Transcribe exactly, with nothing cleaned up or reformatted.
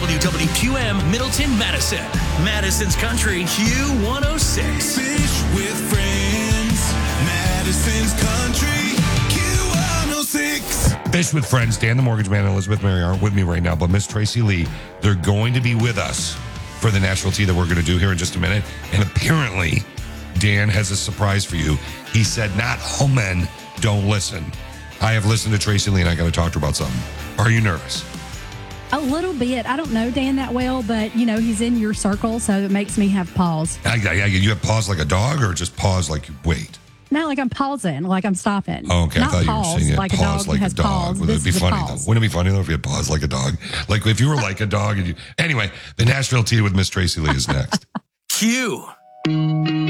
W W Q M, Middleton, Madison. Madison's Country, Q one oh six. Fish with friends, Madison's Country, Q one oh six. Fish with Friends, Dan the Mortgage Man and Elizabeth Mary aren't with me right now, but Miss Tracy Lee, they're going to be with us for the national tea that we're going to do here in just a minute. And apparently, Dan has a surprise for you. He said, not all men don't listen. I have listened to Tracy Lee and I got to talk to her about something. Are you nervous? A little bit. I don't know Dan that well, but, you know, he's in your circle, so it makes me have pause. I, I, you have pause like a dog or just pause like you wait? Not like I'm pausing, like I'm stopping. Oh, okay. Not I thought pause, you were saying you like pause a dog like has a dog. Pause. Would it This be is a funny though? pause. Wouldn't it be funny though if you had pause like a dog? Like if you were like a dog and you. Anyway, the Nashville Tea with Miss Tracy Lee is next. Q.